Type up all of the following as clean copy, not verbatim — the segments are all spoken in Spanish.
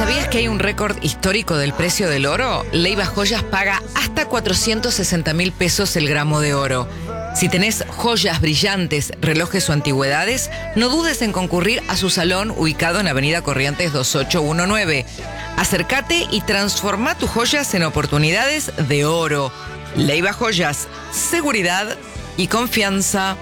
¿Sabías que hay un récord histórico del precio del oro? Leiva Joyas paga hasta 460.000 pesos el gramo de oro. Si tenés joyas brillantes, relojes o antigüedades, no dudes en concurrir a su salón ubicado en Avenida Corrientes 2819. Acércate y transforma tus joyas en oportunidades de oro. Leiva Joyas, seguridad y confianza.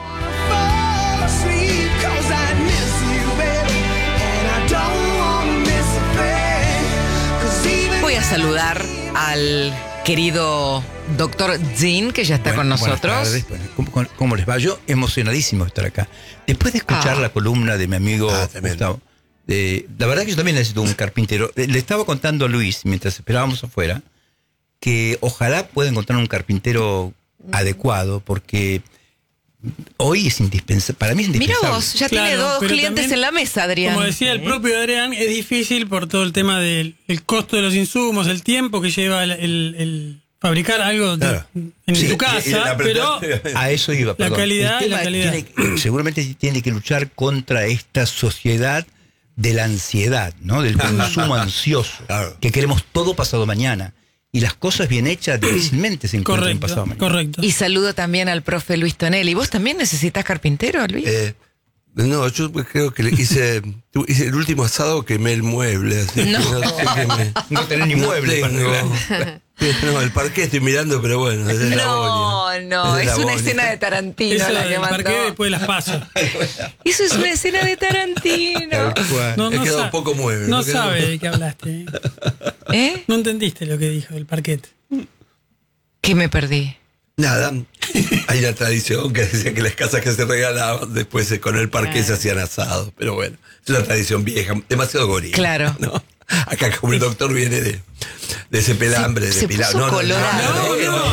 Voy a saludar al querido doctor Zin, que ya está con nosotros. Buenas tardes. ¿Cómo les va? Yo emocionadísimo de estar acá. Después de escuchar la columna de mi amigo Gustavo, la verdad que yo también necesito un carpintero. Le estaba contando a Luis, mientras esperábamos afuera, que ojalá pueda encontrar un carpintero adecuado, porque hoy es indispensable. Para mí es indispensable. Mira vos, ya tiene dos clientes también en la mesa, Adrián. Como decía el propio Adrián, es difícil por todo el tema del costo de los insumos, el tiempo que lleva el fabricar algo en tu casa, pero a eso iba, la calidad. Seguramente tiene que luchar contra esta sociedad de la ansiedad, ¿no? Del consumo ansioso, que queremos todo pasado mañana. Y las cosas bien hechas difícilmente se encuentran pasado mañana. Correcto. Y saludo también al profe Luis Tonelli. ¿Vos también necesitas carpintero, Luis? No, yo creo que hice el último asado, quemé el mueble. Así no. Que no tenés ni mueble. No, el parqué estoy mirando, pero bueno. Es una escena de Tarantino. Eso la que el mandó. parqué después las paso. Eso es una escena de Tarantino. No quedado un poco mueble. No sabe de qué hablaste. No entendiste lo que dijo el parquet. ¿Qué me perdí? Nada, hay una tradición que decía que las casas que se regalaban después con el parqué se hacían asados, pero bueno, es una tradición vieja, demasiado gorila. Claro. ¿No? Acá como el doctor viene de ese pelambre de Pilar. No, colorado.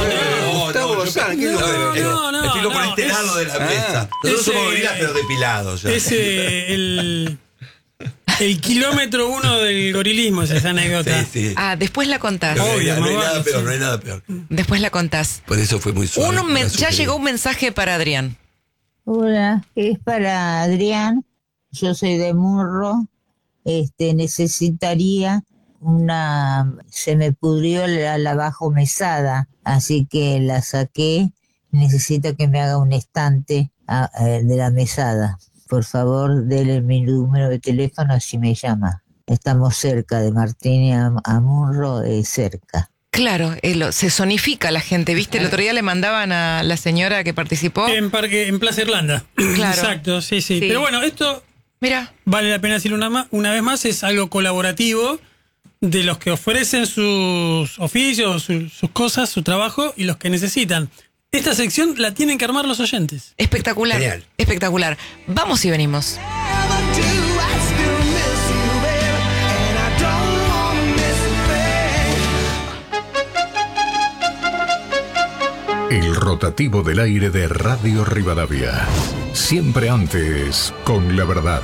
Me fijo por este lado de la mesa. Nosotros somos gorilas pero depilados. Es el kilómetro 1 del gorilismo, es esa anécdota. Sí. Después la contás. Obvio, no hay nada peor. Después la contás. Por eso fue muy suave. Ya llegó un mensaje para Adrián. Hola, es para Adrián. Yo soy de Murro. Necesitaría se me pudrió la bajo mesada, así que la saqué. Necesito que me haga un estante de la mesada. Por favor, déle mi número de teléfono así me llama. Estamos cerca de Martínez a Murro, cerca. Claro, se zonifica la gente, ¿viste? El otro día le mandaban a la señora que participó. En Plaza Irlanda. Claro. Exacto, sí. Pero bueno, esto, mira, vale la pena decirlo una vez más, es algo colaborativo de los que ofrecen sus oficios, sus cosas, su trabajo y los que necesitan. Esta sección la tienen que armar los oyentes. Espectacular. Genial. Espectacular. Vamos y venimos. El rotativo del aire de Radio Rivadavia. Siempre antes con la verdad.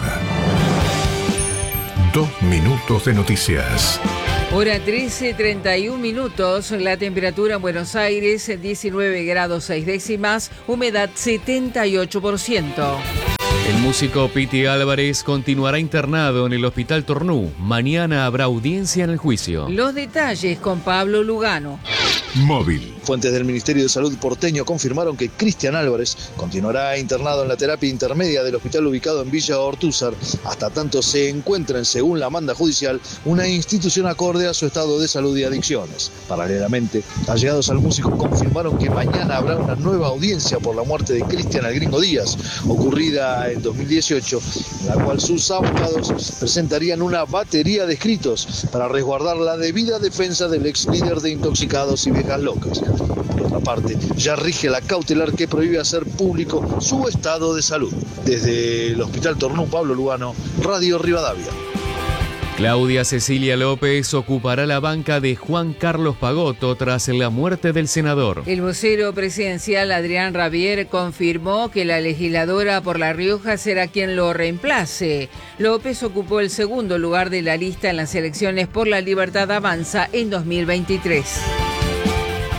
2 minutos de noticias. Hora 13:31, la temperatura en Buenos Aires 19 grados 6 décimas, humedad 78%. El músico Piti Álvarez continuará internado en el Hospital Tornú. Mañana habrá audiencia en el juicio. Los detalles con Pablo Lugano. Móvil. Fuentes del Ministerio de Salud porteño confirmaron que Cristian Álvarez continuará internado en la terapia intermedia del hospital ubicado en Villa Ortúzar, hasta tanto se encuentren, según la manda judicial, una institución acorde a su estado de salud y adicciones. Paralelamente, allegados al músico confirmaron que mañana habrá una nueva audiencia por la muerte de Cristian el Gringo Díaz, ocurrida en 2018, en la cual sus abogados presentarían una batería de escritos para resguardar la debida defensa del ex líder de Intoxicados y Viejas Locas. Por otra parte, ya rige la cautelar que prohíbe hacer público su estado de salud. Desde el Hospital Tornú, Pablo Lugano, Radio Rivadavia. Claudia Cecilia López ocupará la banca de Juan Carlos Pagotto tras la muerte del senador. El vocero presidencial Adrián Rabier confirmó que la legisladora por La Rioja será quien lo reemplace. López ocupó el segundo lugar de la lista en las elecciones por la Libertad Avanza en 2023.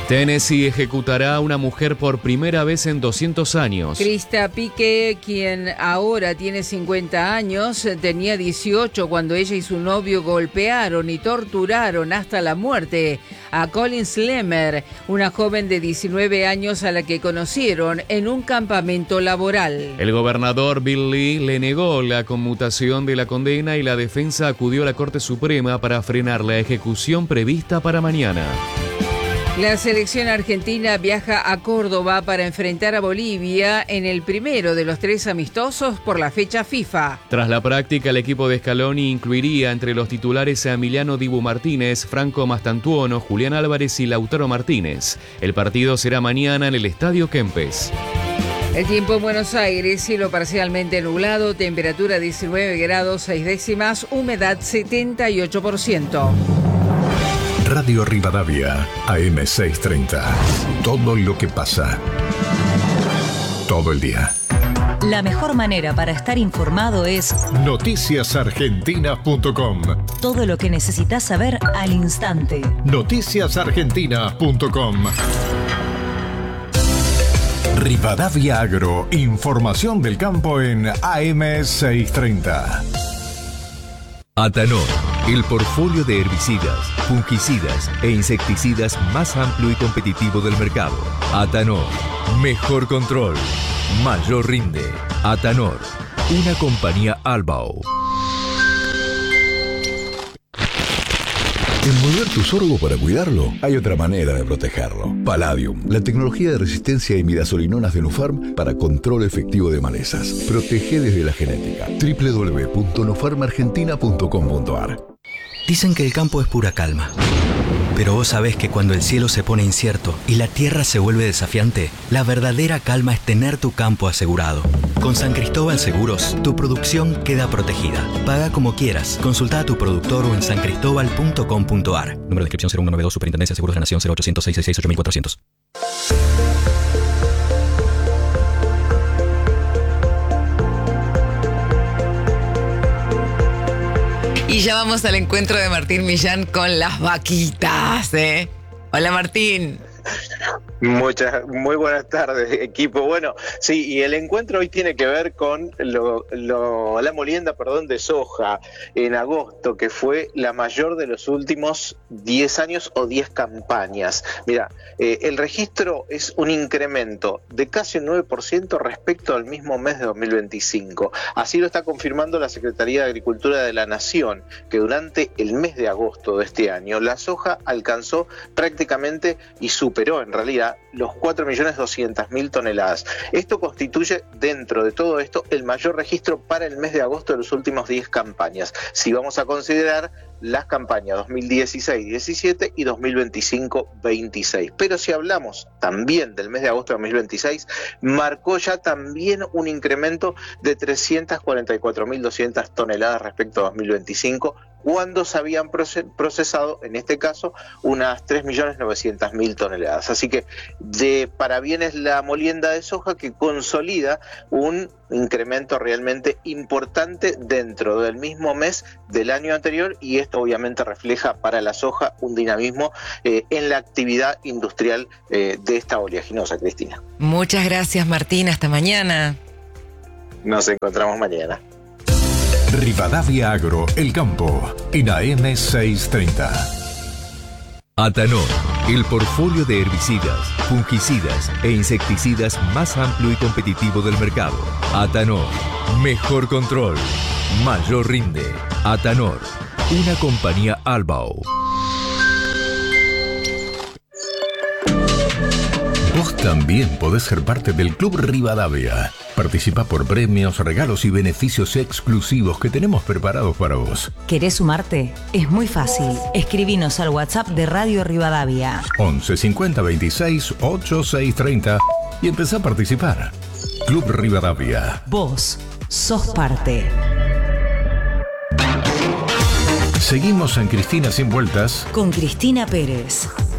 Tennessee ejecutará a una mujer por primera vez en 200 años. Krista Pique, quien ahora tiene 50 años, tenía 18 cuando ella y su novio golpearon y torturaron hasta la muerte a Colin Slemmer, una joven de 19 años a la que conocieron en un campamento laboral. El gobernador Bill Lee le negó la conmutación de la condena y la defensa acudió a la Corte Suprema para frenar la ejecución prevista para mañana. La selección argentina viaja a Córdoba para enfrentar a Bolivia en el primero de los 3 amistosos por la fecha FIFA. Tras la práctica, el equipo de Scaloni incluiría entre los titulares a Emiliano Dibu Martínez, Franco Mastantuono, Julián Álvarez y Lautaro Martínez. El partido será mañana en el Estadio Kempes. El tiempo en Buenos Aires, cielo parcialmente nublado, temperatura 19 grados 6 décimas, humedad 78%. Radio Rivadavia, AM630. Todo lo que pasa. Todo el día. La mejor manera para estar informado es noticiasargentinas.com. Todo lo que necesitas saber al instante. Noticiasargentinas.com. Rivadavia Agro, información del campo en AM630. Atanor, el portfolio de herbicidas, fungicidas e insecticidas más amplio y competitivo del mercado. Atanor, mejor control, mayor rinde. Atanor, una compañía Albao. Envolver tu sorgo para cuidarlo, hay otra manera de protegerlo. Palladium, la tecnología de resistencia a imidazolinonas de Nufarm para control efectivo de malezas. Protege desde la genética. www.nufarmargentina.com.ar. Dicen que el campo es pura calma. Pero vos sabés que cuando el cielo se pone incierto y la tierra se vuelve desafiante, la verdadera calma es tener tu campo asegurado. Con San Cristóbal Seguros, tu producción queda protegida. Paga como quieras. Consulta a tu productor o en sancristobal.com.ar. Número de inscripción 0192, Superintendencia de Seguros de la Nación 0800 666 8400. Y ya vamos al encuentro de Martín Millán con las vaquitas, ¿eh? Hola, Martín. Muy buenas tardes, equipo. Bueno, sí, y el encuentro hoy tiene que ver con la molienda, de soja en agosto, que fue la mayor de los últimos 10 años o 10 campañas. Mira, el registro es un incremento de casi un 9% respecto al mismo mes de 2025. Así lo está confirmando la Secretaría de Agricultura de la Nación, que durante el mes de agosto de este año la soja alcanzó prácticamente y superó en realidad los 4.200.000 toneladas. Esto constituye, dentro de todo esto, el mayor registro para el mes de agosto de los últimos 10 campañas. Si vamos a considerar las campañas 2016-17 y 2025-26. Pero si hablamos también del mes de agosto de 2026, marcó ya también un incremento de 344.200 toneladas respecto a 2025, cuando se habían procesado, en este caso, unas 3.900.000 toneladas. Así que para bien es la molienda de soja que consolida un incremento realmente importante dentro del mismo mes del año anterior, y esto obviamente refleja para la soja un dinamismo en la actividad industrial de esta oleaginosa, Cristina. Muchas gracias, Martín. Hasta mañana. Nos encontramos mañana. Rivadavia Agro, el campo, en AM630. Atanor, el portfolio de herbicidas, fungicidas e insecticidas más amplio y competitivo del mercado. Atanor, mejor control, mayor rinde. Atanor, una compañía Albao. Vos también podés ser parte del Club Rivadavia. Participa por premios, regalos y beneficios exclusivos que tenemos preparados para vos. ¿Querés sumarte? Es muy fácil. Escribinos al WhatsApp de Radio Rivadavia. 11 50 26 8630 y empezá a participar. Club Rivadavia. Vos sos parte. Seguimos en Cristina Sin Vueltas con Cristina Pérez.